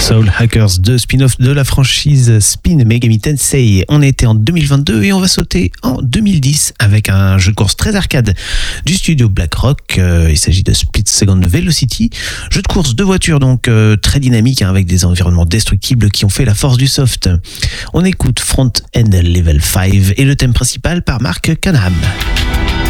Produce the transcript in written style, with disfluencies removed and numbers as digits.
Soul Hackers, 2 spin-off de la franchise Spin Megami Tensei. On était en 2022 et on va sauter en 2010 avec un jeu de course très arcade du studio BlackRock. Il s'agit de Split Second Velocity, jeu de course de voiture donc très dynamique avec des environnements destructibles qui ont fait la force du soft. On écoute Front End Level 5 et le thème principal par Mark Canham.